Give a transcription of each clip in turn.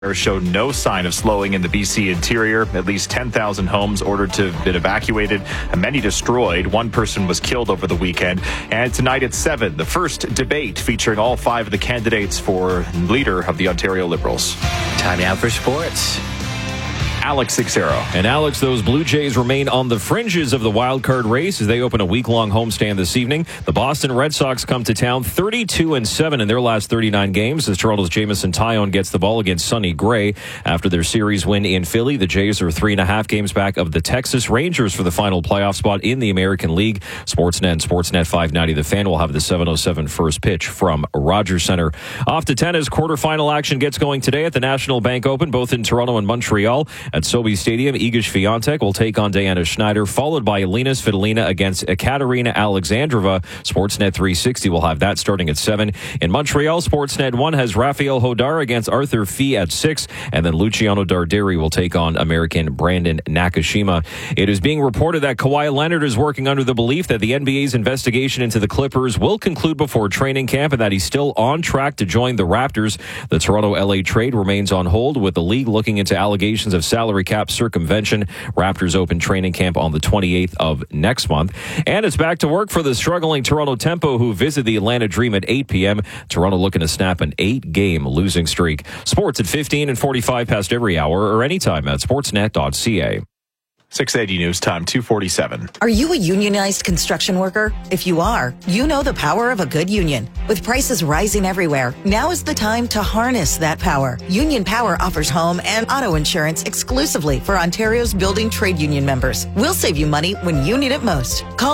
Showed no sign of slowing in the BC interior. At least 10,000 homes ordered to have been evacuated and many destroyed. One person was killed over the weekend. And tonight at 7, the first debate featuring all 5 of the candidates for leader of the Ontario Liberals. Time now for sports. Alex Sixero. And Alex, those Blue Jays remain on the fringes of the wild card race as they open a week-long homestand this evening. The Boston Red Sox come to town 32-7 in their last 39 games as Toronto's Jameson Taillon gets the ball against Sonny Gray. After their series win in Philly, the Jays are 3.5 games back of the Texas Rangers for the final playoff spot in the American League. Sportsnet and Sportsnet 590 The Fan will have the 7:07 first pitch from Rogers Centre. Off to tennis, quarterfinal action gets going today at the National Bank Open, both in Toronto and Montreal. At Sobe Stadium, Iga Swiatek will take on Diana Schneider, followed by Elina Svitolina against Ekaterina Alexandrova. Sportsnet 360 will have that starting at 7. In Montreal, Sportsnet 1 has Rafael Hodar against Arthur Fee at 6, and then Luciano Darderi will take on American Brandon Nakashima. It is being reported that Kawhi Leonard is working under the belief that the NBA's investigation into the Clippers will conclude before training camp and that he's still on track to join the Raptors. The Toronto-LA trade remains on hold, with the league looking into allegations of salary cap circumvention. Raptors open training camp on the 28th of next month. And it's back to work for the struggling Toronto Tempo, who visit the Atlanta Dream at 8 p.m. Toronto looking to snap an 8-game losing streak. Sports at 15 and 45 past every hour or anytime at sportsnet.ca. 680 News Time, 2:47. Are you a unionized construction worker? If you are, you know the power of a good union. With prices rising everywhere, now is the time to harness that power. Union Power offers home and auto insurance exclusively for Ontario's building trade union members. We'll save you money when you need it most. Call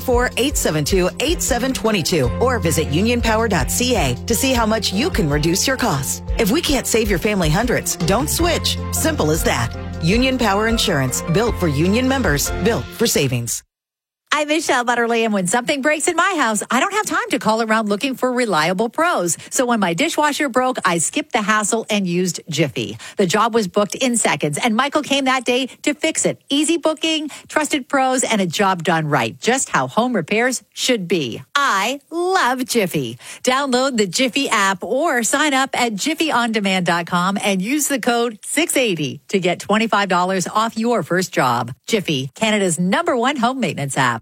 844-872-8722 or visit unionpower.ca to see how much you can reduce your costs. If we can't save your family hundreds, don't switch. Simple as that. Union Power Insurance, built for union members, built for savings. I'm Michelle Butterly, and when something breaks in my house, I don't have time to call around looking for reliable pros. So when my dishwasher broke, I skipped the hassle and used Jiffy. The job was booked in seconds, and Michael came that day to fix it. Easy booking, trusted pros, and a job done right. Just how home repairs should be. I love Jiffy. Download the Jiffy app or sign up at jiffyondemand.com and use the code 680 to get $25 off your first job. Jiffy, Canada's #1 home maintenance app.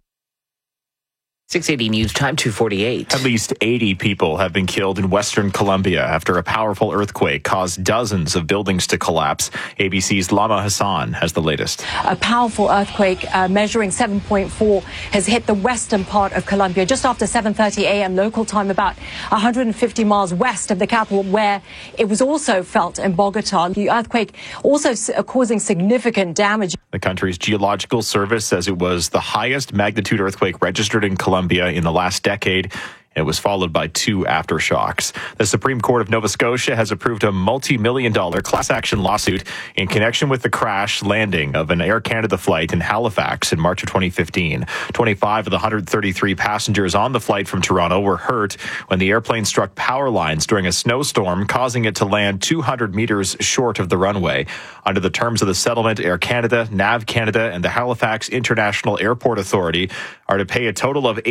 680 News Time, 2:48. At least 80 people have been killed in Western Colombia after a powerful earthquake caused dozens of buildings to collapse. ABC's Lama Hassan has the latest. A powerful earthquake measuring 7.4 has hit the western part of Colombia just after 7:30 a.m. local time, about 150 miles west of the capital, where it was also felt in Bogota. The earthquake also causing significant damage. The country's geological service says it was the highest magnitude earthquake registered in Colombia in the last decade. It was followed by 2 aftershocks. The Supreme Court of Nova Scotia has approved a multi-million-dollar class action lawsuit in connection with the crash landing of an Air Canada flight in Halifax in March of 2015. 25 of the 133 passengers on the flight from Toronto were hurt when the airplane struck power lines during a snowstorm, causing it to land 200 meters short of the runway. Under the terms of the settlement, Air Canada, NAV Canada, and the Halifax International Airport Authority are to pay a total of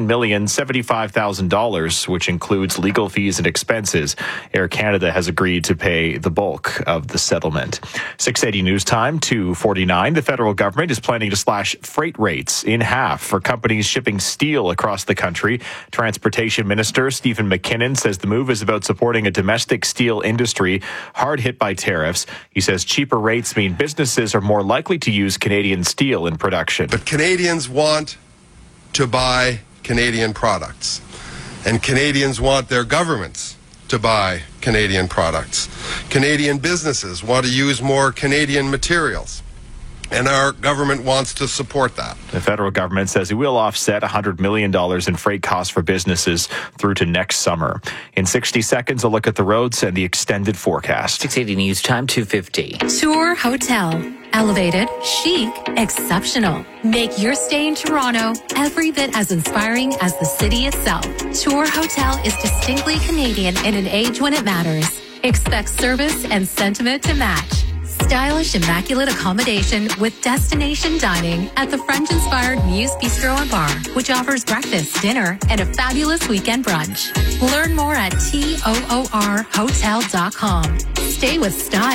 $18,075,000, which includes legal fees and expenses. Air Canada has agreed to pay the bulk of the settlement. 680 News Time, 2:49. The federal government is planning to slash freight rates in half for companies shipping steel across the country. Transportation Minister Stephen McKinnon says the move is about supporting a domestic steel industry hard hit by tariffs. He says cheaper rates mean businesses are more likely to use Canadian steel in production. But Canadians want to buy Canadian products, and Canadians want their governments to buy Canadian products. Canadian businesses want to use more Canadian materials, and our government wants to support that. The federal government says it will offset $100 million in freight costs for businesses through to next summer. In 60 seconds, a look at the roads and the extended forecast. 680 News Time, 2:50. Tour Hotel. Elevated, chic, exceptional. Make your stay in Toronto every bit as inspiring as the city itself. Tour Hotel is distinctly Canadian in an age when it matters. Expect service and sentiment to match. Stylish, immaculate accommodation with destination dining at the French-inspired Muse Bistro and Bar, which offers breakfast, dinner, and a fabulous weekend brunch. Learn more at TOORhotel.com. Stay with style.